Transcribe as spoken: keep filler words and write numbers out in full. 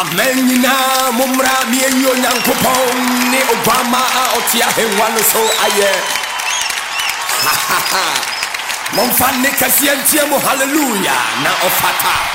Amen na mumra mi enyo nyankopon ni Obama a otia henwa no so aye. Momfa ne kase antie mo hallelujah na ofata.